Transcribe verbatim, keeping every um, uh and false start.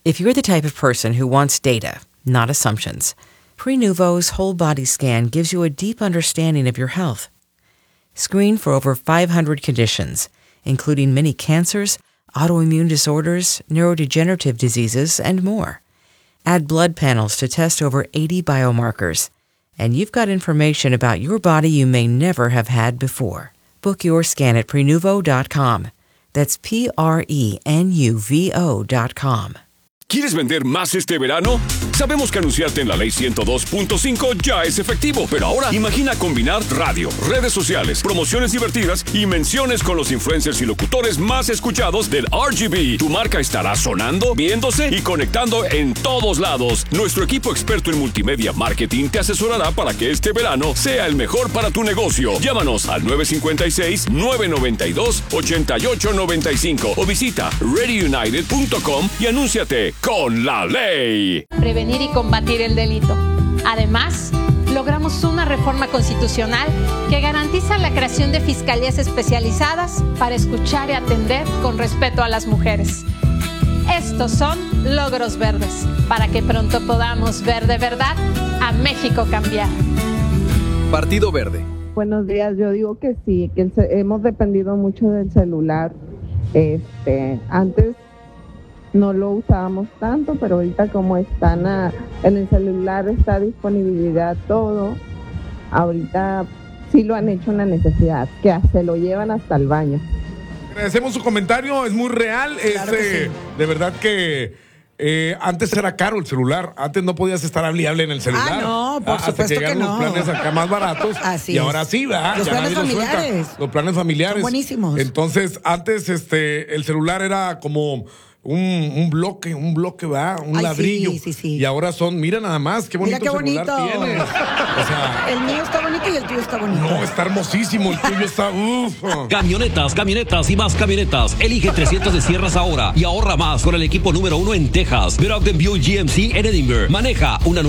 If you're the type of person who wants data, not assumptions, Prenuvo's whole body scan gives you a deep understanding of your health. Screen for over five hundred conditions, including many cancers, autoimmune disorders, neurodegenerative diseases, and more. Add blood panels to test over eighty biomarkers. And you've got information about your body you may never have had before. Book your scan at Prenuvo dot com. That's P R E N U V O dot com. ¿Quieres vender más este verano? Sabemos que anunciarte en la Ley ciento dos punto cinco ya es efectivo, pero ahora imagina combinar radio, redes sociales, promociones divertidas y menciones con los influencers y locutores más escuchados del R G B. Tu marca estará sonando, viéndose y conectando en todos lados. Nuestro equipo experto en multimedia marketing te asesorará para que este verano sea el mejor para tu negocio. Llámanos al nueve cinco seis, nueve nueve dos, ocho ocho nueve cinco o visita ready united punto com y anúnciate con la ley. Prevenir y combatir el delito. Además, logramos una reforma constitucional que garantiza la creación de fiscalías especializadas para escuchar y atender con respeto a las mujeres. Estos son logros verdes, para que pronto podamos ver de verdad a México cambiar. Partido Verde. Buenos días, yo digo que sí, que el, hemos dependido mucho del celular. Este, antes no lo usábamos tanto, pero ahorita como están a, en el celular está disponibilidad todo, ahorita sí lo han hecho una necesidad, que se lo llevan hasta el baño. Agradecemos su comentario, es muy real, Claro es, que eh, sí. de verdad que eh, antes era caro el celular, antes no podías estar hable y hable en el celular. Ah, no, por hasta supuesto que llegaron que los no. planes acá más baratos. Así y es. ahora sí, ¿verdad? Los Ya planes nadie los suelta. familiares. Los planes familiares. Son buenísimos. Entonces, antes este el celular era como un, un bloque, un bloque, ¿verdad? Un Ay, ladrillo. sí, sí, sí. Y ahora son, mira nada más, qué bonito Mira qué celular bonito. tienes. O sea, El mío está bonito y el tuyo está bonito. no, está hermosísimo, el tuyo está, uff. Camionetas, camionetas y más camionetas. Elige trescientos de Sierras ahora y ahora más con el equipo número uno en Texas. Ver Ogden Buick G M C en Edinburgh. Maneja una